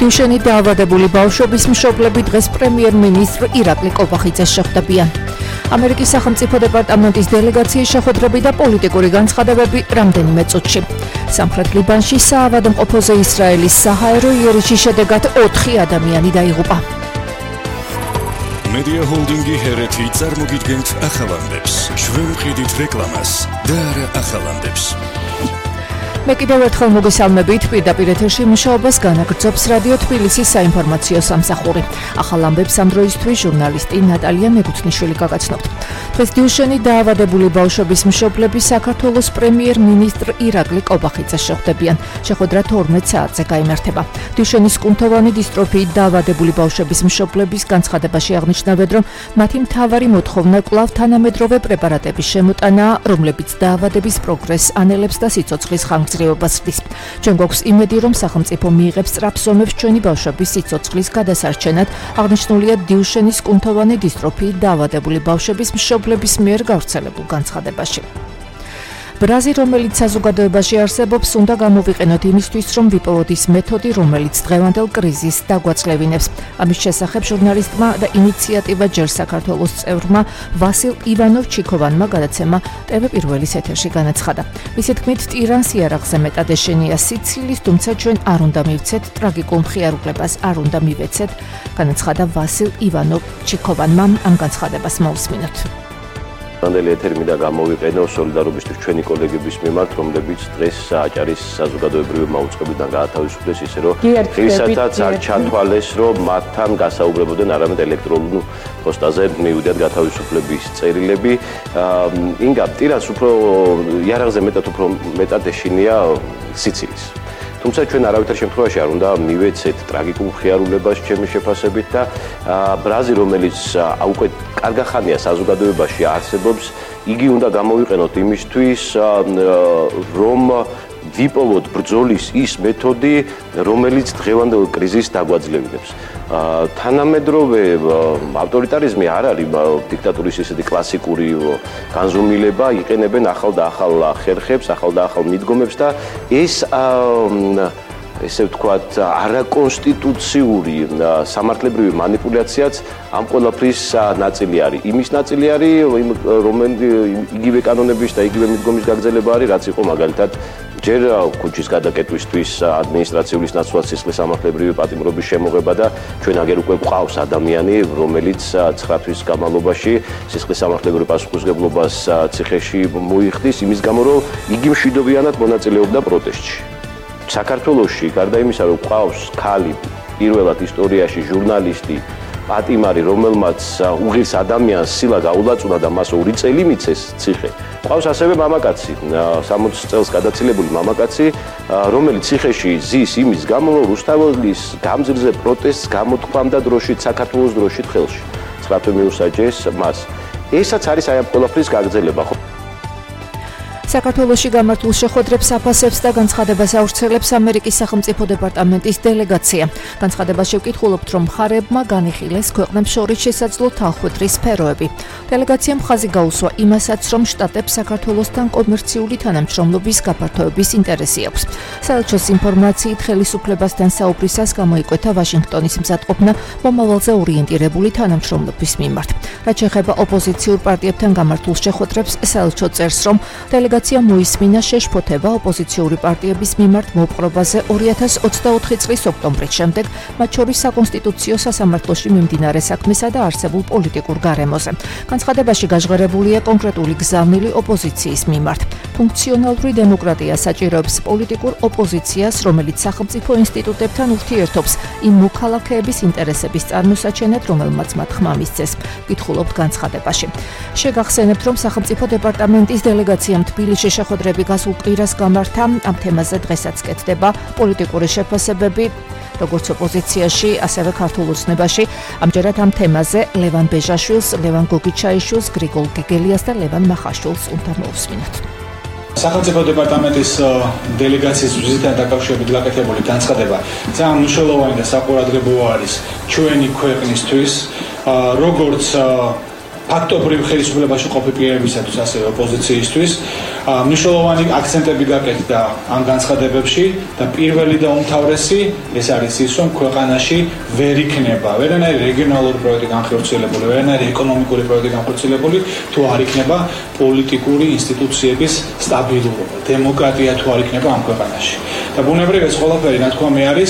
დუშენი დაავადებული ბავშვების მშობლები დღეს პრემიერ-მინისტრ ირაკლი კობახიძეს შეხვდებიან. ამერიკის სახელმწიფო დეპარტამენტის დელეგაციის შეხვედრები და პოლიტიკური განცხადებები რამდენიმე წუთში. სამხრეთ ლიბანში საავადმყოფოზე ისრაელის საჰაერო იერიში შედეგად 4 ადამიანი დაიღუპა. Media Holdingi hereti წარმოგიდგენთ ახალამდებს. ჩვენ ვყიდით რეკლამას და არა ახალამდებს. მე კიდევ ერთხელ მოგესალმებით, პირდაპირ ეთერში მუშაობას განაგრძობს რადიო თბილისის საინფორმაციო სამსახური. ახალ ამბებს ამ დროისთვის ჟურნალისტი ნატალია მეგუთნიშვილი გაგაცნობთ. დღეს დიუშენი დაავადებული ბავშვების მშობლები საქართველოს პრემიერ-მინისტრ ირაკლი კობახიძეს შეხვდებიან. შეხვედრა 12 საათზე გაიმართება. დიუშენის კუნთოვანი დისტროფიით დაავადებული ბავშვების მშობლების განცხადებაში აღნიშნავენ, რომ მათი მთავარი მოთხოვნა კვლავ თანამედროვე პრეპარატების შემოტანაა, რომლებიც დაავადების პროგრესს ანელებს და სიცოცხლის ხანგრძლივობას ხდის. ჩვენ გვაქვს იმედი, რომ სახელმწიფო მიიღებს სწრაფ ზომებს ჩვენი ბავშვების სიცოცხლის გადასარჩენად, აღნიშნულია დიუშენის კუნთოვანი დისტროფიით დაავადებული ბავშვების მშობლების მიერ გავრცელებულ განცხადებაში. ბრაზი, რომელიც საზოგადოებაში არსებობს, უნდა გამოვიყენოთ იმისთვის, რომ ვიპოვოთ ის მეთოდი, რომელიც დღევანდელ კრიზისს დაგვაწლევინებს. ამის შესახებ ჟურნალისტმა და ინიციატივა ჯერ საქართველოს წევრმა ვასილ ივანოვ-ჩიქოვანმა გადაცემა TV პირველის ეთერში განაცხადა. მისი თქმით, ტირანს იარაღზე მეტად ეშენია სიცილის, თუმცა ჩვენ არ უნდა მივცეთ ტრაგიკულ მხიარულებას, არ უნდა მივეცეთ, განაცხადა ვასილ ივანოვ-ჩიქოვანმა. ამ განცხადებას მოусმინოთ. Ანდელი ეთერი მინდა გამოვიყენო სოლიდარობისთვის ჩვენი კოლეგების მიმართ, რომლებიც დღეს აჭარის საზოგადოებრივი უწყებიდან გაათავისუფლეს, ისე რომ დღისათაც არ ჩათვალეს, რომ მათთან გასაუბრებოდნენ არამედ ელექტრონულ პოსტაზე მივიდათ გათავისუფლების წერილები. ინგა ტირანს უფრო იარაღზე მეტად ეშინია სიცილის. თუმცა ჩვენ არავითარ შემთხვევაში არ უნდა მივეცეთ ტრაგიკულ მხიარულებას ჩემი შეფასებით და ბრაზი, რომელიც უკვე კარგა ხანია საზოგადოებაში არსებობს, იგი უნდა გამოვიყენოთ იმისთვის, რომ ვიპოვოთ ბრძოლის ის მეთოდი, რომელიც დღევანდელ კრიზისს დაგვაძლევინებს. თანამედროვე ავტორიტარიზმი არ არის დიქტატურის ისეთი კლასიკური განზომილება, იყენებენ ახალ და ახალ ხერხებს, ახალ და ახალ მიდგომებს და ეს ესე ვთქვათ, არაკონსტიტუციური სამართლებრივი манипуляციაც ამ ყველაფრის ნაწილი არის. იმის ნაწილი არის, იგივე კანონების და იგივე მიდგომის გაგრძელება არის, რაც იყო მაგალითად ჯერ ქუჩის გადაკეტვისთვის ადმინისტრაციული ნაცვლად სისხლის სამართლებრივი პატიმრობის შემოღება და ჩვენ აგერ უკვე გვყავს ადამიანი, რომელიც 9 თვის განმავლობაში სისხლის სამართლებრივი პასუხისმგებლობას ციხეში მოიხდის, იმის გამო რომ იგი მშვიდობიანად მონაწილეობდა პროტესტში. საქართველოში, გარდა იმისა, რომ ყავს ქალი, პირველად ისტორიაში ჟურნალისტი, პატიმარი, რომელმაც უღირს ადამიანს სილა გაულაწუნა და მას 2 წელი მიცეს ციხე. ყავს ასევე მამაკაცი, 60 წელს გადაცილებული მამაკაცი, რომელიც ციხეში ზის იმის გამო, რომ რუსთაველის გამზირზე პროტესტს გამოთქვამდა დროშით, საქართველოს დროშით ხელში. 9 თვე მიუსაჯეს მას. ესაც არის აი ამ ყველაფრის გაგრძელება, ხო? საქართველოში გამართულ შეხვედრებს აფასებს და განცხადებას ავრცელებს ამერიკის სახელმწიფო დეპარტამენტის დელეგაცია. განცხადებაში ვკითხულობთ, რომ მხარეებმა განიხილეს ქვეყნებს შორის შესაძლო თანხმდრის სფეროები. დელეგაციამ ხაზი გაუსვა იმასაც, რომ შტატებს საქართველოსთან კომერციული თანამშრომლობის გაფართოების ინტერესი აქვს. საელჩოს ინფორმაციით ხელისუფლებასთან საუბრისას გამოიკვეთა ვაშინგტონის მზადყოფნა მომავალზე ორიენტირებული თანამშრომლობის მიმართ. რაც შეეხება ოპოზიციურ პარტიებთან გამართულ შეხვედრებს, საელჩო წერს, რომ დელეგაცია მოისმინა შეშფოთება ოპოზიციური პარტიების მიმართ მოპყრობაზე 2024 წლის ოქტომბრის შემდეგ, მათ შორის საკონსტიტუციო სასამართლოში მიმდინარე საქმესა და არსებულ პოლიტიკურ გარემოზე. განცხადებაში გაჟღერებულია კონკრეტული გზავნილი ოპოზიციის მიმართ. ფუნქციონალური დემოკრატია საჭიროებს პოლიტიკურ ოპოზიციას, რომელიც სახელმწიფო ინსტიტუტებთან ურთიერთობს იმ მოქალაქეების ინტერესების წარმოსაჩენად, რომელმაც მათ ხმა მისცეს. ვკითხულობთ განცხადებაში. შეგახსენებთ, რომ სახელმწიფო დეპარტამენტის დელეგაციამ თბილისში შეხვედრები გასულ კვირას გამართა. ამ თემაზე დღესაც კეთდება პოლიტიკური შეფასებები, როგორც ოპოზიციაში, ასევე ქართულ ოცნებაში. ამჯერად ამ თემაზე ლევან ბეჟაშვილს, ლევან გოგიჩაიშვილს, გრიგოლ გეგელიას და ლევან მახაშვილს უნდა მოусმინოთ. სახელმწიფო დეპარტამენტის დელეგაციის ვიზიტთან დაკავშირებით გაკეთებული განცხადება ძალიან მნიშვნელოვანი და საყურადღებო არის ჩვენი ქვეყნისთვის, როგორც ფაქტობრივ ხელისუფლებაში ყოფილი პირებისათვის, ასევე ოპოზიციისთვის. მნიშვნელოვანი აქცენტები გაკეთდა ამ განცხადებებში და პირველი და უმთავრესი ეს არის ის, რომ ქვეყანაში ვერ იქნება ვერანაირი რეგიონალური პროექტი განხორციელებული, ვერანაირი ეკონომიკური პროექტი განხორციელებული, თუ არ იქნება პოლიტიკური ინსტიტუციების სტაბილურობა, დემოკრატია თუ არ იქნება ამ ქვეყანაში. და ბუნებრივია ეს ყველაფერი ნათქვამი არის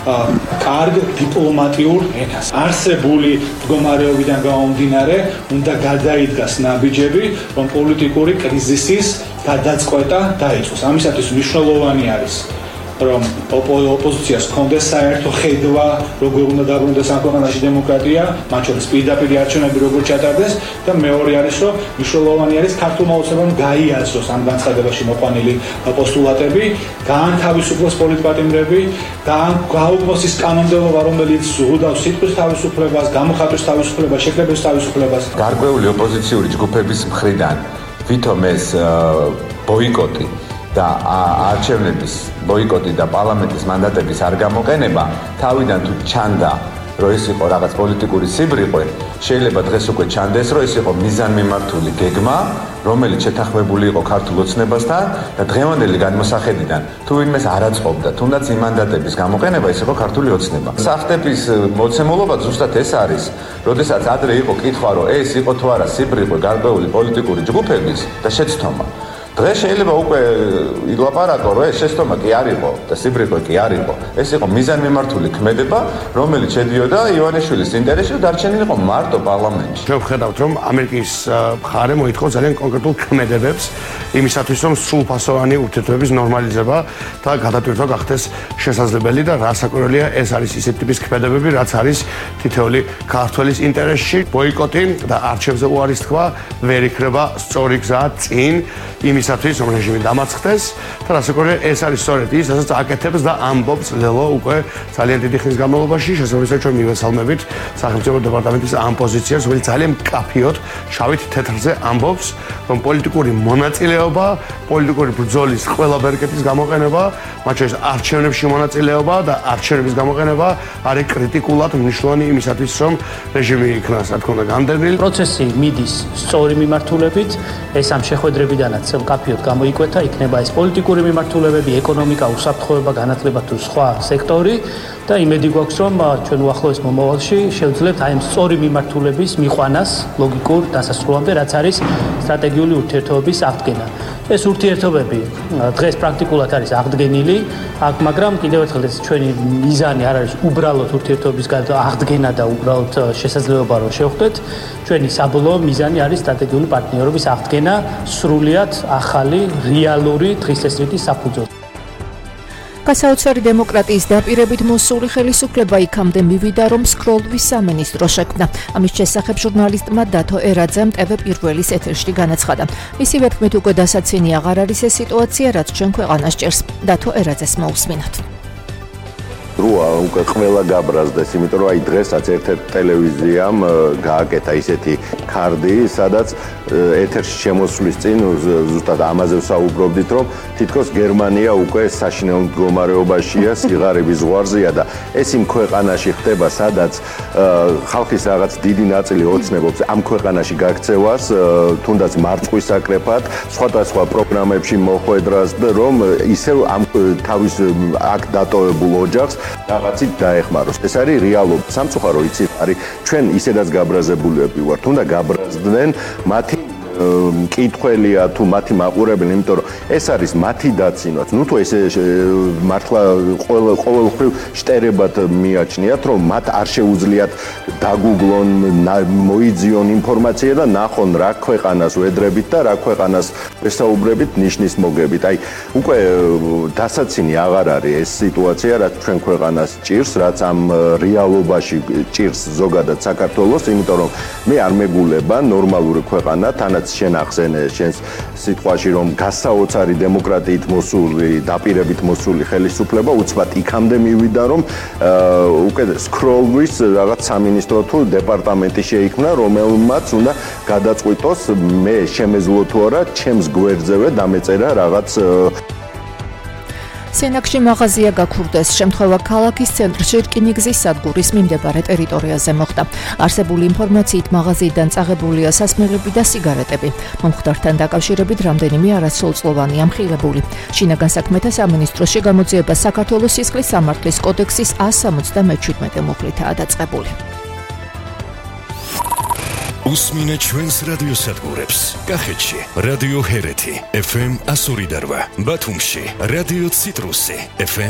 კარგ დიპლომატიურ ენას. არსებული მდგომარეობიდან გამომდინარე, უნდა გადაიდგას ნაბიჯები, რომ პოლიტიკური კრიზისის გადაწყვეტა დაიწყოს. ამისათვის მნიშვნელოვანი არის, რომ ოპოზიციას ჰქონდეს საერთო ხედვა, როგორ უნდა დაბრუნდეს ამ ქვეყანაში დემოკრატია, მათ შორის პირდაპირ არჩევნები როგორ ჩატარდეს და მეორე არის, რომ მნიშვნელოვანი არის ქართულმა ოცნებამ გაიაზროს ამ განცხადებაში მოყვანილი პოსტულატები, გაანთავისუფლოს პოლიტპატიმრები და გაუქმოს ის კანონმდებლობა, რომელიც ზღუდავს სიტყვის თავისუფლებას, გამოხატვის თავისუფლებას, შეკრების თავისუფლებას. გარკვეული ოპოზიციური ჯგუფების მხრიდან ვითომ ეს ბოიკოტი და არჩევნების ბოიკოტი და პარლამენტის მანდატების არ გამოყენება თავიდან თუ ჩანდა, რომ ეს იყო რაღაც პოლიტიკური სიბრიყვე, შეიძლება დღეს უკვე ჩანდეს, რომ ეს იყო მიზანმიმართული გეგმა, რომელიც შეთანხმებული იყო ქართულ ოცნებასთან და დღევანდელი გადმოსახედიდან თუ ვინმეს არ აწყობდა, თუნდაც იმ მანდატების გამოყენება ის იყო ქართული ოცნება. საფრთხების მოცემულობა ზუსტად ეს არის, როდესაც ადრე იყო კითხვა, რომ ეს იყო თუ არა სიბრიყვე გარკვეული პოლიტიკური ჯგუფების და შეცდომა. დღეს შეიძლება უკვე ილაპარაკო, რომ ეს შეცდომა კი არ იყო და სიბრიყვე კი არ იყო. ეს იყო მიზანმიმართული ქმედება, რომელიც შედიოდა ივანიშვილის ინტერესში და დარჩენილი იყო მარტო პარლამენტში. ჩვენ ვხედავთ, რომ ამერიკის მხარე მოითხოვს ძალიან კონკრეტულ ქმედებებს იმისათვის, რომ სრულფასოვანი ურთიერთობების ნორმალიზება და გადატვირთვა გახდეს შესაძლებელი და რასაკვირველია, ეს არის ისეთი ტიპის ქმედებები, რაც არის თითოეული ქართველის ინტერესში. ბოიკოტი და არჩევზე უარის თქვა ვერ იქნება სწორი გზა წინ იმისათვის, რომ რეჟიმი დამარცხდეს და რასაკვირველია, ეს არის სწორედ ის, რასაც აკეთებს და ამბობს ლელო უკვე ძალიან დიდი ხნის განმავლობაში, შესაბამისად ჩვენ მივესალმებით სახელმწიფო დეპარტამენტის ამ პოზიციას, რომელიც ძალიან მკაფიოდ შავით თეთრზე ამბობს, რომ პოლიტიკური მონაწილეობა, პოლიტიკური ბრძოლის ყველა ბერკეტის გამოყენება, მათ შორის არჩევნებში მონაწილეობა და არჩევნების გამოყენება არის კრიტიკულად მნიშვნელოვანი იმისათვის, რომ რეჟიმი იქნას, რა თქმა უნდა, გამდევნილი. პროცესი მიდის სწორი მიმართულებით, ეს ამ შეხვედრებიდანაც მკაფიოდ გამოიკვეთა, იქნება ეს პოლიტიკური მიმართულებები, ეკონომიკა, უსაფრთხოება, განათლება თუ სხვა სექტორი და იმედი გვაქვს, რომ ჩვენ უახლოეს მომავალში შევძლებთ აი ამ სწორი მიმართულების მიყვანას ლოგიკურ დასასრულამდე, რაც არის სტრატეგიული ურთიერთობების აღდგენა. ეს ურთიერთობები დღეს პრაქტიკულად არის აღდგენილი, მაგრამ კიდევ ერთხელ ეს ჩვენი მიზანი არ არის უბრალოდ ურთიერთობების აღდგენა და უბრალოდ შესაძლებლობა რომ შევხვდეთ. ჩვენი საბოლოო მიზანი არის სტრატეგიული პარტნიორობის აღდგენა სრულიად ახალი, რეალური დღესდღეობით საფუძველზე. გასაოცარი დემოკრატიის დაპირებით მოსული ხელისუფლება იქამდე მივიდა, რომ სკროლვის სამინისტრო შექმნა. ამის შესახებ ჟურნალისტმა დათო ერაძემ TV პირველის ეთერში განაცხადა. მისი ვერქმით უკვე დასაცინი აღარ არის ეს სიტუაცია, რაც ჩვენ ქვეყანას ჭერს. დათო ერაძეს მოусმინოთ. დროა უკვე ყველა გაბრაზდეს, იმიტომ რომ აი დღესაც ერთ-ერთ ტელევიზიამ გააკეთა ისეთი ქარდი, სადაც ეთერში შემოსვლის წინ ზუსტად ამაზე ვსაუბრობდით, რომ თითქოს გერმანია უკვე საშინაო მდგომარეობაშია, სიღარიბის ზღვარზეა და ეს იმ ქვეყანაში ხდება, სადაც ხალხის რაღაც დიდი ნაწილი ოცნებობს ამ ქვეყანაში გაქცევას, თუნდაც მარწყვის აკრეფად, სხვადასხვა პროგრამებში მოხვედრას და რომ ისევ ამ თავის აქ დატოვებულ ოჯახს რაღაცით დაეხმაროს. ეს არის რეალობა. სამწუხარო იცით, არის ჩვენ ისედაც გაბრაზებულები ვართ, თუნდა გაბრაზდნენ მათი მკითხველია თუ მათი მაყურებელი, იმიტომ რომ ეს არის მათი დაცინვაც. ნუ თუ ესე მართლა ყოველგვარ შტერებად მიაჩნიათ, რომ მათ არ შეუძლიათ დაგუგლონ, მოიძიონ ინფორმაცია და ნახონ რა ქვეყანას ვედრებით და რა ქვეყანას ვესაუბრებით ნიშნის მოგებით. აი, უკვე დასაცინი აღარ არის ეს სიტუაცია, რაც ჩვენ ქვეყანას ჭირს, რაც ამ რეალობაში ჭირს ზოგადად საქართველოს, იმიტომ რომ მე არ მეგულება ნორმალური ქვეყანა, თანაც შენ ახსენე შენს სიტყვაში, რომ გასაოცარი დემოკრატიით მოსული, დაპირებით მოსული ხელისუფლება უცბად იქამდე მივიდა, რომ უკვე სკროლვის რაღაც სამინისტრო თუ დეპარტამენტი შეიქმნა, რომელმაც უნდა გადაწყვიტოს მე შემეძლო თუ არა ჩემს გვერდზევე დამეწერა რაღაც სენაკში მაღაზია გაქურდეს. შემთხვევა ქალაქის ცენტრში რკინიგზის სადგურის მიმდებარე ტერიტორიაზე მოხდა. არსებული ინფორმაციით მაღაზიიდან წაღებულია სასმელები და სიგარეტები. მომხდართან დაკავშირებით რამდენიმე არასრულწლოვანია მხილებული. შინაგან საქმეთა სამინისტროში გამოძიება საქართველოს სისხლის სამართლის კოდექსის 177 მუხლითაა დაწყებული. უსმინე ჩვენს რადიოსადგურებს. კახეთში რადიო ჰერეთი FM 102.8, ბათუმში რადიო ციტრუსი FM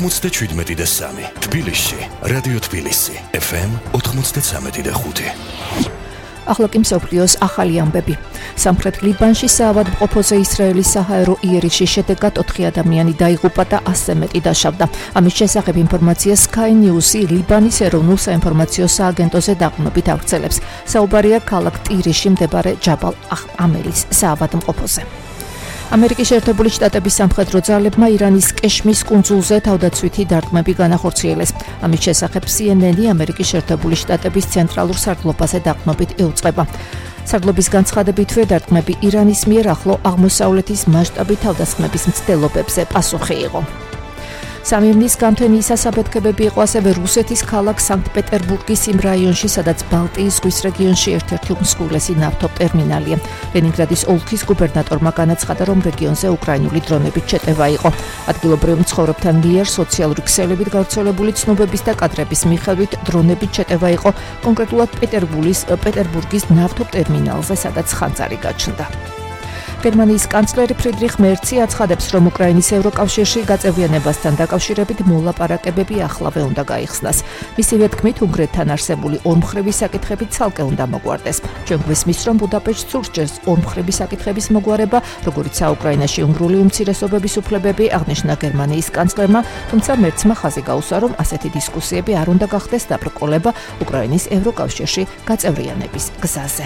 97.3, თბილისში რადიო თბილისი FM 93.5. ახლა კი მსოფლიოს ახალი ამბები. სამხრეთ ლიბანში საავადმყოფოზე ისრაელის საჰაერო იერიში შედეგად 4 ადამიანი დაიღუპა და 100-ზე მეტი დაშავდა. ამის შესახებ ინფორმაცია Sky News-ი ლიბანის ეროვნულ საინფორმაციო სააგენტოზე დაყრდნობით ავრცელებს. საუბარია ქალაქ ტირიში მდებარე ჯაბალ ამელის საავადმყოფოზე. ამერიკის შეერთებული შტატების სამხედრო ძალებმა ირანის კეშმის კუნძულზე თავდაცვითი დარტყმები განახორციელეს. ამის შესახებ CNN-ი ამერიკის შეერთებული შტატების ცენტრალურ სარდლობაზე დაყრდნობით ეუწყება. სარდლობის განცხადებითვე დარტყმები ირანის მიერ ახლო აღმოსავლეთის მასშტაბით თავდასხმების მცდელობებზე პასუხი იყო. სამივნის გამთენიის ასაფეთქებები იყო ასევე რუსეთის ქალაქ სანქტ-პეტერბურგის იმ რაიონში, სადაც ბალტიის ზღვის რეგიონში ერთ-ერთი უმსხვილესი ნავთობტერმინალია. ლენინგრადის ოლქის გუბერნატორმა განაცხადა, რომ რეგიონზე უკრაინული დრონებით შეტევა იყო. ადგილობრივ მცხოვრებთან მიერ სოციალური ქსელებით გავრცელებული ცნობების და კადრების მიხედვით დრონებით შეტევა იყო კონკრეტულად პეტერბურგის ნავთობტერმინალზე, სადაც ხანძარი გაჩნდა. გერმანიის კანცლერი ფრიდრიხ მერცი აცხადებს, რომ უკრაინის ევროკავშირში გაწევრიანებასთან დაკავშირებით მოლაპარაკებები ახლავე უნდა გაიხსნას. მისივე თქმით, უნგრეთთან არსებული ორმხრივი საკითხები ცალკე უნდა მოგვარდეს. ჩვენ გვესმის, რომ ბუდაპეშტს სურს ორმხრივი საკითხების მოგვარება, როგორიცაა უკრაინაში უნგრული უმცირესობების უფლებები, აღნიშნა გერმანიის კანცლერმა, თუმცა მერცმა ხაზი გაუსვა, რომ ასეთი დისკუსიები არ უნდა გახდეს დაბრკოლება უკრაინის ევროკავშირში გაწევრიანების გზაზე.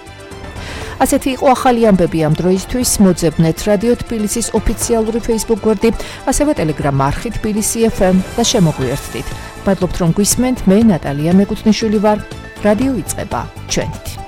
ასეთი იყო ახალი ამბები ამ დროისთვის. მოძებნეთ რადიო თბილისის ოფიციალური Facebook გვერდი, ასევე Telegram არხი თბილისი FM და შემოგვიერთდით. მადლობთ რომ გვისმენთ, მე ნატალია მეკუთნიშვილი ვარ. რადიო იწყება ჩვენით.